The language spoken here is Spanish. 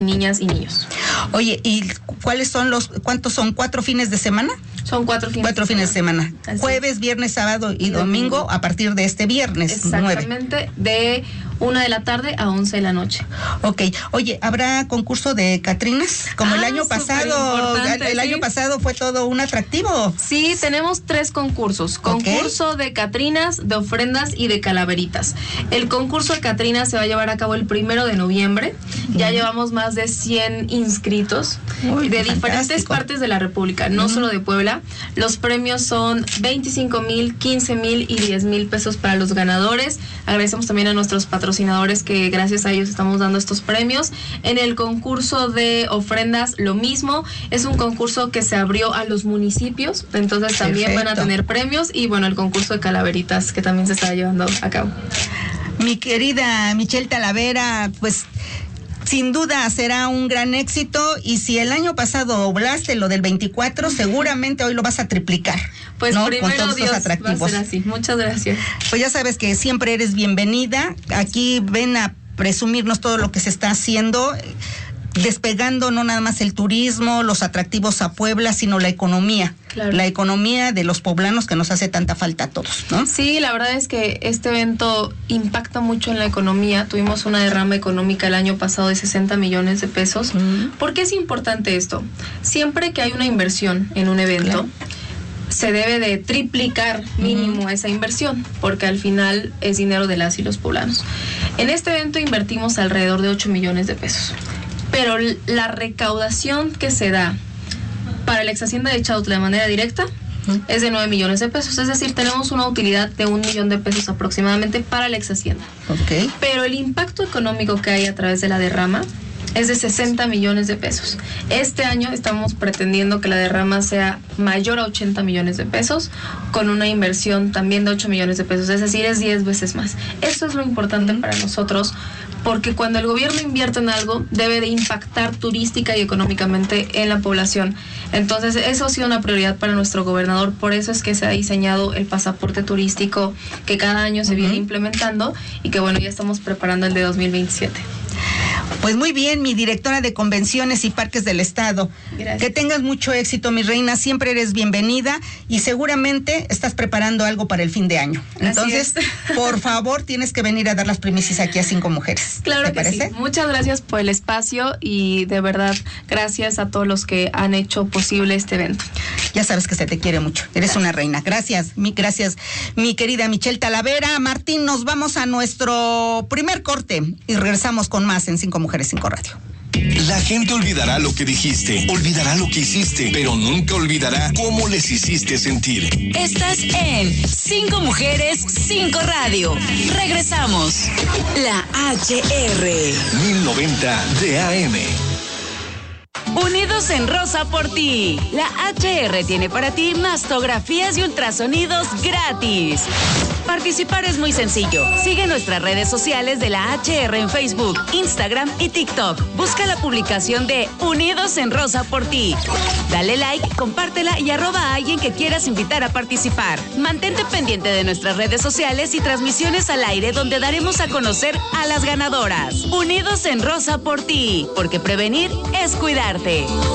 niñas y niños. Oye, ¿y cuántos son? ¿4 fines de semana? Son 4 fines. 4 fines de semana. Así Jueves, viernes, sábado y domingo a partir de este viernes. Exactamente, 9. de 1 de la tarde a 11 de la noche. Ok. Oye, ¿habrá concurso de Catrinas? Como el año pasado. El año pasado fue todo un atractivo. Sí, tenemos 3 concursos. Concurso de Catrinas, de ofrendas y de calaveritas. El concurso de Catrinas se va a llevar a cabo el 1 de noviembre. Ya llevamos más de 100 inscritos de diferentes partes de la República, no solo de Puebla. Los premios son 25,000, 15,000 y 10,000 pesos para los ganadores. Agradecemos también a nuestros patrocinadores que gracias a ellos estamos dando estos premios. En el concurso de ofrendas lo mismo, es un concurso que se abrió a los municipios, entonces también van a tener premios, y bueno, el concurso de calaveritas que también se está llevando a cabo. Mi querida Michelle Talavera, pues sin duda será un gran éxito, y si el año pasado doblaste lo del 24, seguramente hoy lo vas a triplicar. Pues ¿no? primero con todos Dios, estos atractivos. Va a ser así. Muchas gracias. Pues ya sabes que siempre eres bienvenida. Aquí ven a presumirnos todo lo que se está haciendo, despegando no nada más el turismo, los atractivos a Puebla, sino la economía. Claro. La economía de los poblanos que nos hace tanta falta a todos, ¿no? Sí, la verdad es que este evento impacta mucho en la economía. Tuvimos una derrama económica el año pasado de 60 millones de pesos. ¿Por qué es importante esto? Siempre que hay una inversión en un evento, se debe de triplicar mínimo esa inversión, porque al final es dinero de las y los poblanos. En este evento invertimos alrededor de 8 millones de pesos. Pero la recaudación que se da para la ex hacienda de Chautla de manera directa es de 9 millones de pesos. Es decir, tenemos una utilidad de 1 millón de pesos aproximadamente para la ex hacienda. Pero el impacto económico que hay a través de la derrama es de 60 millones de pesos. Este año estamos pretendiendo que la derrama sea mayor a 80 millones de pesos, con una inversión también de 8 millones de pesos. Es decir, es 10 veces más. Eso es lo importante para nosotros, porque cuando el gobierno invierte en algo, debe de impactar turística y económicamente en la población. Entonces, eso ha sido una prioridad para nuestro gobernador. Por eso es que se ha diseñado el pasaporte turístico que cada año se viene implementando, y que bueno, ya estamos preparando el de 2027. Pues muy bien, mi directora de Convenciones y Parques del Estado. Gracias. Que tengas mucho éxito, mi reina. Siempre eres bienvenida, y seguramente estás preparando algo para el fin de año. Entonces, por favor, tienes que venir a dar las primicias aquí a 5 Mujeres. Claro ¿Te parece? Sí. Muchas gracias por el espacio, y de verdad, gracias a todos los que han hecho posible este evento. Ya sabes que se te quiere mucho. Eres una reina. Gracias, mi querida Michelle Talavera. Martín, nos vamos a nuestro primer corte y regresamos con más en 5 Mujeres 5 Radio. La gente olvidará lo que dijiste, olvidará lo que hiciste, pero nunca olvidará cómo les hiciste sentir. Estás en 5 Mujeres 5 Radio. Regresamos. La HR 1090 de AM. Unidos en Rosa por ti. La HR tiene para ti mastografías y ultrasonidos gratis. Participar es muy sencillo. Sigue nuestras redes sociales de la HR en Facebook, Instagram y TikTok. Busca la publicación de Unidos en Rosa por ti. Dale like, compártela y arroba a alguien que quieras invitar a participar. Mantente pendiente de nuestras redes sociales y transmisiones al aire, donde daremos a conocer a las ganadoras. Unidos en Rosa por ti, porque prevenir es cuidarte.